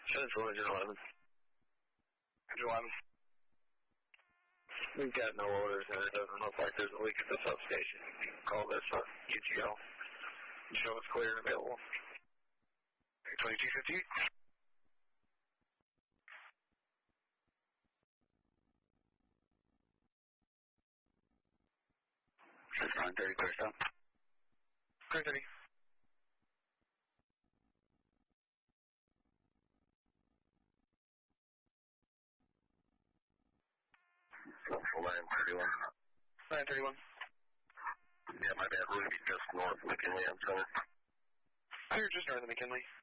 Central Engine 11. Engine 11. We've got no orders, and it doesn't look like there's a leak at the substation. You can call this UGL. Show it's clear and available. 2258. That's 930, clear stop. Clear 30. Central 931. 931. Yeah, my bad. Ruby just north of McKinley. I'm sorry. Clear just north of McKinley.